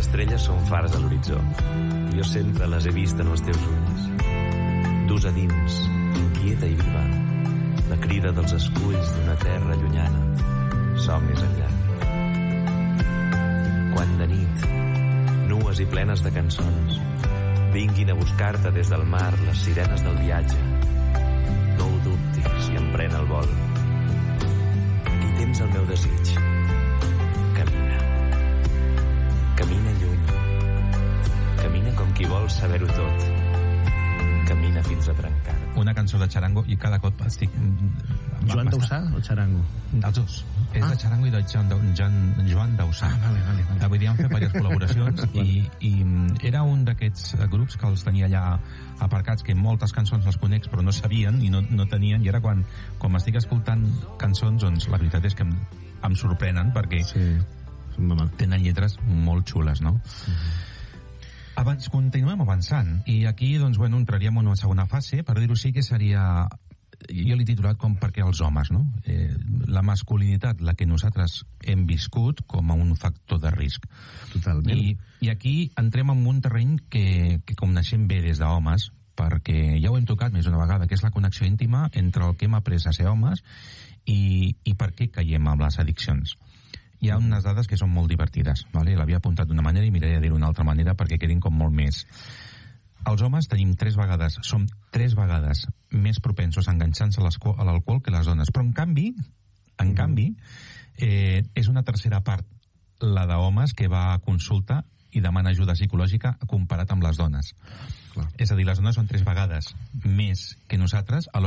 estrelles són fars a l'horitzó. Jo sempre les he vist en els teus ulls. Dus a dins, inquieta i viva, la crida dels esculls d'una terra llunyana. Som més enllà. Quan de nit, nues i plenes de cançons, vinguin a buscar-te des del mar les sirenes del viatge. No ho dubtis i emprèn el vol. Aquí tens el meu desig. Camina. Camina lluny. Camina com qui vol saber-ho tot. Camina fins a trencar. Una cançó de Txarango i cada cop estic... Joan Dausà o Txarango? Els dos. És de Txarango i de Joan Dausà. Vale. Vull dir, han fet diverses col·laboracions i era un d'aquests grups que els tenia allà aparcats, que moltes cançons les conec però no sabien i no tenien, i ara quan estic escoltant cançons, doncs la veritat és que em sorprenen perquè tenen lletres molt xules, no? Abans continuem avançant i aquí doncs, entraríem en una segona fase, per dir-ho així, que seria, jo l'he titulat com perquè els homes, no? La masculinitat, la que nosaltres hem viscut com a un factor de risc. Totalment. I aquí entrem en un terreny que coneixem bé des d'homes, perquè ja ho hem tocat més d'una vegada, que és la connexió íntima entre el que hem après a ser homes i per què caiem amb les addiccions. Hi ha unes dades que són molt divertides, ¿vale? L'havia apuntat d'una manera i miraré de dir-ho d'una altra manera perquè quedin com molt més. Els homes som 3 vegades més propensos a enganxar-se a l'alcohol que les dones, però en canvi, és una tercera part la d'homes que va a consulta i demana ajuda psicològica comparat amb les dones. Clar. És a dir, les dones són 3 vegades més que nosaltres a